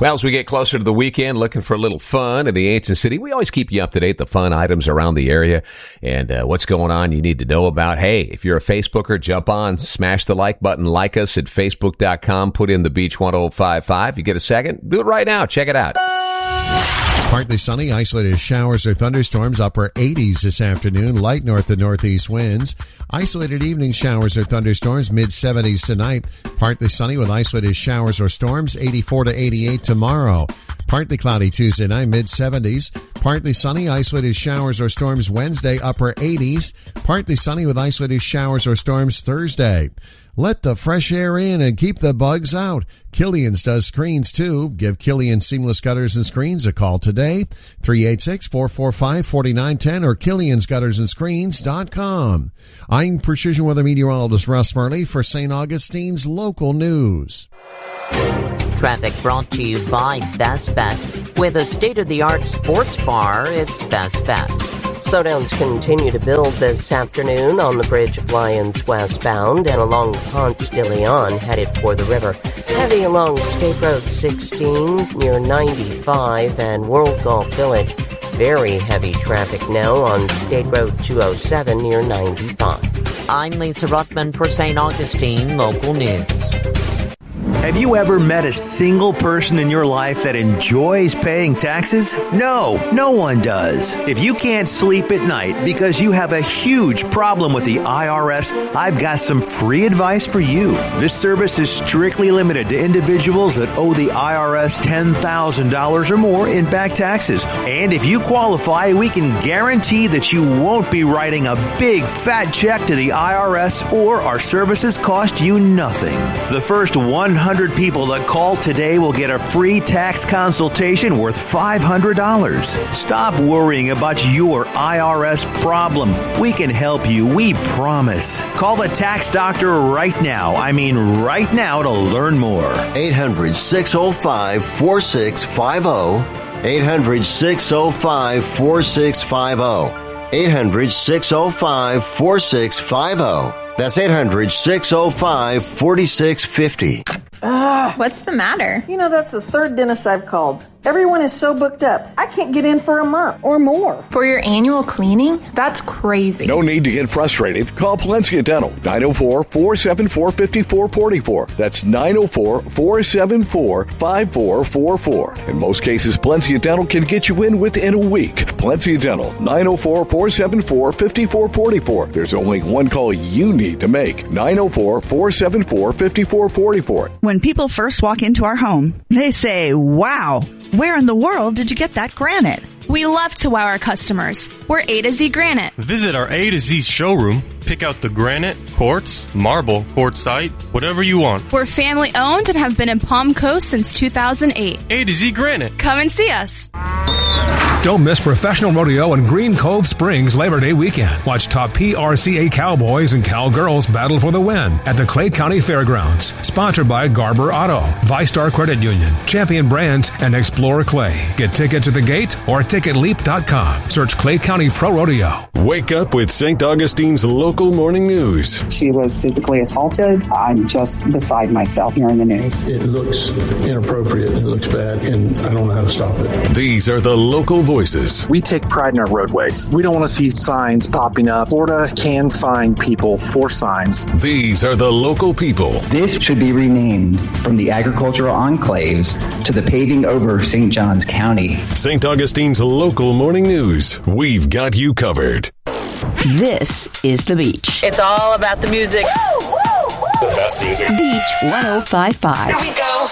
Well, as we get closer to the weekend, looking for a little fun in the ancient city, we always keep you up to date, the fun items around the area and what's going on you need to know about. Hey, if you're a Facebooker, jump on, smash the like button, like us at facebook.com, put in the Beach 1055. You get a second? Do it right now. Check it out. Partly sunny, isolated showers or thunderstorms, upper 80s this afternoon, light north to northeast winds. Isolated evening showers or thunderstorms, mid-70s tonight. Partly sunny with isolated showers or storms, 84 to 88 tomorrow. Partly cloudy Tuesday night, mid-70s. Partly sunny, isolated showers or storms Wednesday, upper 80s. Partly sunny with isolated showers or storms Thursday. Let the fresh air in and keep the bugs out. Killian's does screens too. Give Killian Seamless Gutters and Screens a call today. 386-445-4910 or Killian'sGuttersandScreens.com. I'm Precision Weather Meteorologist Russ Murley for St. Augustine's Local News. Traffic brought to you by Best Bet. With a state-of-the-art sports bar, it's Best Bet. Slowdowns continue to build this afternoon on the Bridge of Lyons westbound and along Ponce de Leon headed for the river. Heavy along State Road 16 near 95 and World Golf Village. Very heavy traffic now on State Road 207 near 95. I'm Lisa Ruttman for St. Augustine Local News. Have you ever met a single person in your life that enjoys paying taxes? No one does. If you can't sleep at night because you have a huge problem with the IRS, I've got some free advice for you. This service is strictly limited to individuals that owe the IRS $10,000 or more in back taxes. And if you qualify, we can guarantee that you won't be writing a big fat check to the IRS or our services cost you nothing. The first 100 people that call today will get a free tax consultation worth $500. Stop worrying about your IRS problem. We can help you, we promise. Call the tax doctor right now. I mean right now to learn more. 800-605-4650. 800-605-4650. 800-605-4650. That's 800-605-4650. What's the matter? You know, that's the third dentist I've called. Everyone is so booked up. I can't get in for a month or more. For your annual cleaning? That's crazy. No need to get frustrated. Call Palencia Dental, 904-474-5444. That's 904-474-5444. In most cases, Palencia Dental can get you in within a week. Palencia Dental, 904-474-5444. There's only one call you need to make, 904-474-5444. When people first walk into our home, they say, wow, where in the world did you get that granite? We love to wow our customers. We're A to Z Granite. Visit our A to Z showroom. Pick out the granite, quartz, marble, quartzite, whatever you want. We're family owned and have been in Palm Coast since 2008. A to Z Granite. Come and see us. Don't miss Professional Rodeo in Green Cove Springs Labor Day weekend. Watch top PRCA cowboys and cowgirls battle for the win at the Clay County Fairgrounds. Sponsored by Garber Auto, ViStar Credit Union, Champion Brands, and Explorer Clay. Get tickets at the gate or ticketleap.com. Search Clay County Pro Rodeo. Wake up with St. Augustine's local morning news. She was physically assaulted. I'm just beside myself hearing the news. It looks inappropriate. It looks bad, and I don't know how to stop it. These are the local voices. We take pride in our roadways. We don't want to see signs popping up. Florida can fine people for signs. These are the local people. This should be renamed from the agricultural enclaves to the paving over St. Johns County. St. Augustine's local morning news. We've got you covered. This is The Beach. It's all about the music. The best music. Beach 1055. Here we go.